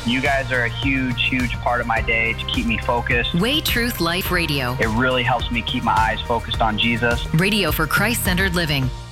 You guys are a huge part of my day to keep me focused. Way Truth Life Radio. It really helps me keep my eyes focused on Jesus. Radio for Christ-centered living.